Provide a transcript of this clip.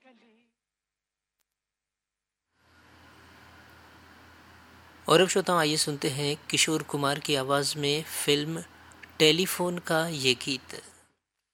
और अब श्रोताओं आइए सुनते हैं किशोर कुमार की आवाज में फिल्म टेलीफोन का ये गीत।